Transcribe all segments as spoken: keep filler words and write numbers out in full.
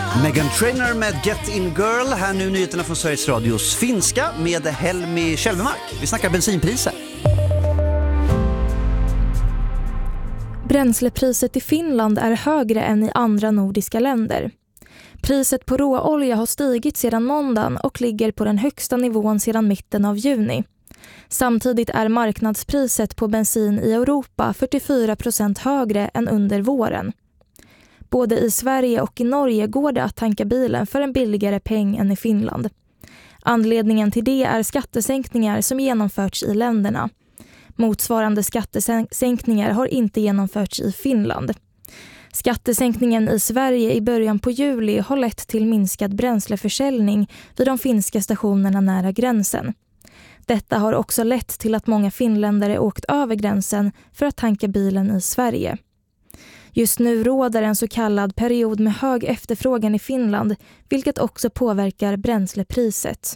Meghan Trainor med Get In Girl. Här nu nyheterna från Sveriges Radios finska med Helmi Kälvemark. Vi snackar bensinpriser. Bränslepriset i Finland är högre än i andra nordiska länder. Priset på råolja har stigit sedan måndagen och ligger på den högsta nivån sedan mitten av juni. Samtidigt är marknadspriset på bensin i Europa fyrtiofyra procent högre än under våren. Både i Sverige och i Norge går det att tanka bilen för en billigare peng än i Finland. Anledningen till det är skattesänkningar som genomförts i länderna. Motsvarande skattesänkningar har inte genomförts i Finland. Skattesänkningen i Sverige i början på juli har lett till minskad bränsleförsäljning vid de finska stationerna nära gränsen. Detta har också lett till att många finländare åkt över gränsen för att tanka bilen i Sverige. Just nu råder en så kallad period med hög efterfrågan i Finland, vilket också påverkar bränslepriset.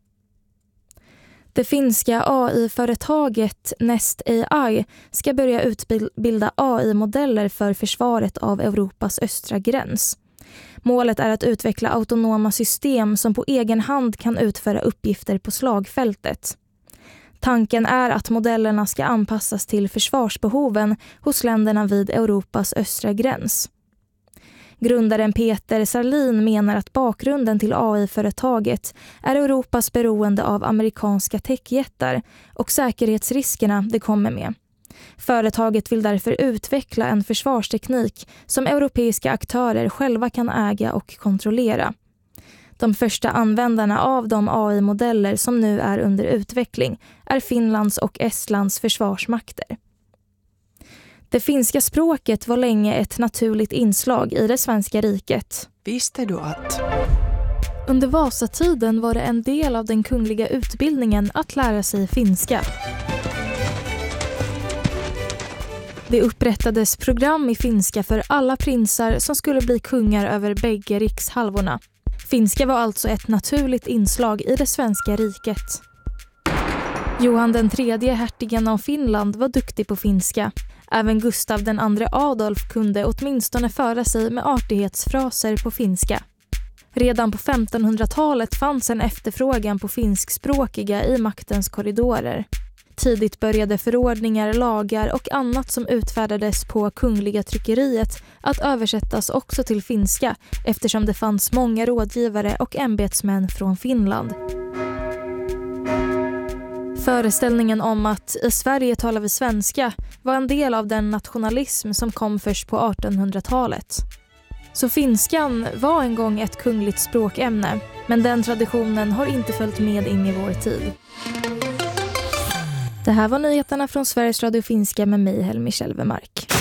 Det finska A I-företaget Nest A I ska börja utbilda A I-modeller för försvaret av Europas östra gräns. Målet är att utveckla autonoma system som på egen hand kan utföra uppgifter på slagfältet. Tanken är att modellerna ska anpassas till försvarsbehoven hos länderna vid Europas östra gräns. Grundaren Peter Sarlin menar att bakgrunden till A I-företaget är Europas beroende av amerikanska techjättar och säkerhetsriskerna det kommer med. Företaget vill därför utveckla en försvarsteknik som europeiska aktörer själva kan äga och kontrollera. De första användarna av de A I-modeller som nu är under utveckling är Finlands och Estlands försvarsmakter. Det finska språket var länge ett naturligt inslag i det svenska riket. Visste du att? Under Vasatiden var det en del av den kungliga utbildningen att lära sig finska. Det upprättades program i finska för alla prinsar som skulle bli kungar över bägge rikshalvorna. Finska var alltså ett naturligt inslag i det svenska riket. Johan den tredje, hertigen av Finland, var duktig på finska. Även Gustav den andre Adolf kunde åtminstone föra sig med artighetsfraser på finska. Redan på femtonhundratalet fanns en efterfrågan på finskspråkiga i maktens korridorer. Tidigt började förordningar, lagar och annat som utfärdades på kungliga tryckeriet att översättas också till finska eftersom det fanns många rådgivare och ämbetsmän från Finland. Föreställningen om att i Sverige talar vi svenska var en del av den nationalism som kom först på artonhundratalet. Så finskan var en gång ett kungligt språkämne, men den traditionen har inte följt med in i vår tid. Det här var nyheterna från Sveriges Radio Finska med mig, Helmi Kälvemark.